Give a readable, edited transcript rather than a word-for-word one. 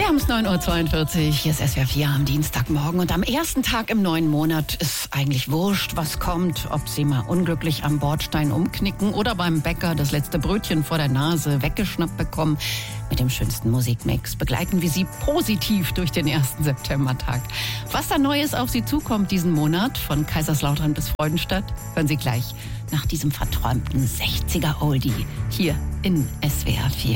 Wir haben es 9.42 Uhr, hier ist SWR 4 am Dienstagmorgen und am ersten Tag im neuen Monat ist eigentlich wurscht, was kommt, ob Sie mal unglücklich am Bordstein umknicken oder beim Bäcker das letzte Brötchen vor der Nase weggeschnappt bekommen. Mit dem schönsten Musikmix begleiten wir Sie positiv durch den ersten Septembertag. Was da Neues auf Sie zukommt diesen Monat, von Kaiserslautern bis Freudenstadt, hören Sie gleich nach diesem verträumten 60er-Oldie hier in SWR 4.